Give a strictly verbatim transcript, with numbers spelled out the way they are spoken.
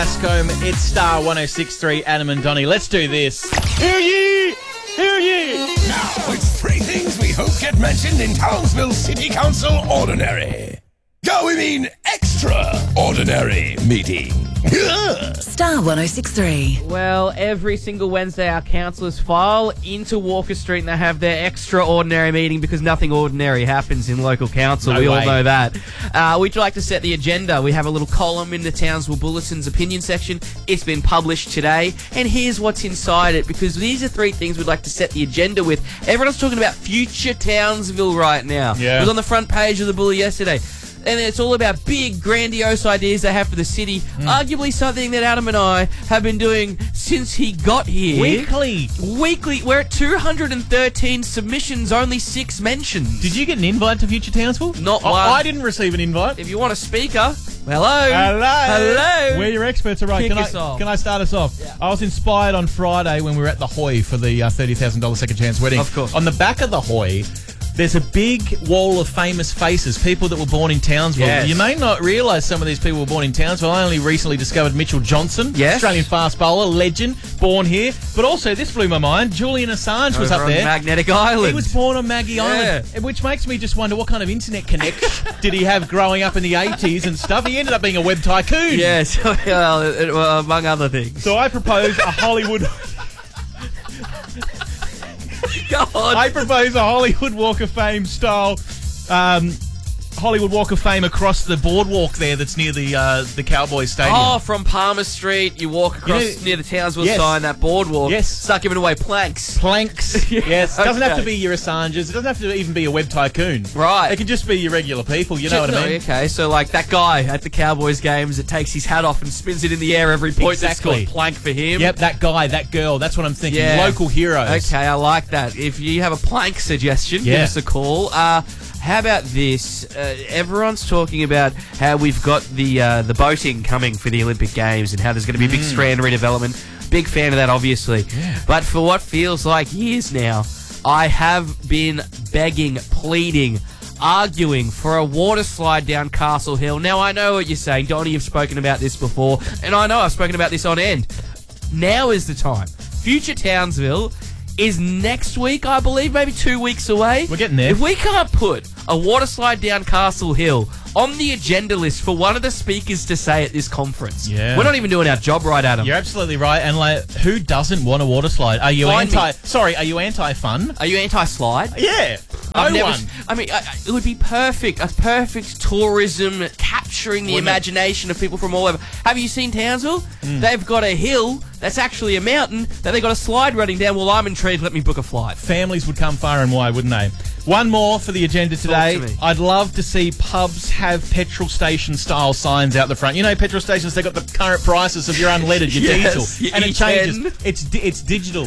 Ascombe, it's Star one oh six point three, Adam and Donnie. Let's do this. Hear ye! Hear ye! Now it's three things we hope get mentioned in Townsville City Council Ordinary. Go, we mean extraordinary meeting. Star one oh six point three. Well, every single Wednesday our councillors file into Walker Street and they have their extraordinary meeting because nothing ordinary happens in local council. No we way. all know that. Uh, we'd like to set the agenda. We have a little column in the Townsville Bulletin's opinion section. It's been published today, and here's what's inside it, because these are three things we'd like to set the agenda with. Everyone's talking about future Townsville right now. Yeah. It was on the front page of the Bully yesterday. And it's all about big, grandiose ideas they have for the city. Mm. Arguably something that Adam and I have been doing since he got here. Weekly. Weekly. We're at two hundred thirteen submissions, only six mentions. Did you get an invite to Future Townsville? Not I, one. I didn't receive an invite. If you want a speaker, hello. Hello. Hello. We're your experts, all right. Kick Can us I, off. can I start us off? Yeah. I was inspired on Friday when we were at the Hoy for the uh, thirty thousand dollars second chance wedding. Of course. On the back of the Hoy, there's a big wall of famous faces, people that were born in Townsville. Yes. You may not realise some of these people were born in Townsville. I only recently discovered Mitchell Johnson, Yes. Australian fast bowler, legend, born here. But also, this blew my mind, Julian Assange was Over up on there. Magnetic Island. He was born on Maggie Yeah. Island, which makes me just wonder what kind of internet connection did he have growing up in the eighties and stuff. He ended up being a web tycoon. Yes, well, it, it, well, among other things. So I propose a Hollywood... Go on. I propose a Hollywood Walk of Fame style... Um, Hollywood Walk of Fame across the boardwalk there that's near the uh, the Cowboys Stadium. Oh, from Palmer Street, you walk across You know- near the Townsville Yes. sign, that boardwalk. Yes. Start giving away planks. Planks. Yeah, Yes. It doesn't have okay. to be your Assanges. It doesn't have to even be a web tycoon. Right. It can just be your regular people. You know what I mean? Okay, so like that guy at the Cowboys games that takes his hat off and spins it in the air every point. Exactly. That's called plank for him. Yep, that guy, that girl. That's what I'm thinking. Yeah. Local heroes. Okay, I like that. If you have a plank suggestion, give Yeah. us a call. Uh, how about this? Uh, everyone's talking about how we've got the uh, the boating coming for the Olympic Games and how there's going to be a big strand redevelopment. Big fan of that, obviously. Yeah. But for what feels like years now, I have been begging, pleading, arguing for a water slide down Castle Hill. Now, I know what you're saying. Donnie, you've spoken about this before, and I know I've spoken about this on end. Now is the time. Future Townsville is next week, I believe, maybe two weeks away. We're getting there. If we can't put a water slide down Castle Hill on the agenda list for one of the speakers to say at this conference, Yeah. we're not even doing our job right, Adam. You're absolutely right. And like, who doesn't want a water slide? Are you Find me. anti? Sorry, are you anti-fun? Are you anti-slide? Yeah. No I've never, one. I mean, I, I- it would be perfect. A perfect tourism capturing the Wouldn't it? imagination of people from all over. Have you seen Townsville? They've got a hill that's actually a mountain that they've got a slide running down. Well, I'm intrigued. Let me book a flight. Families would come far and wide, wouldn't they? One more for the agenda today. to me. I'd love to see pubs have petrol station style signs out the front. You know, petrol stations, they've got the current prices of your unleaded, your Yes, diesel, your and it E ten. changes. It's di- it's digital.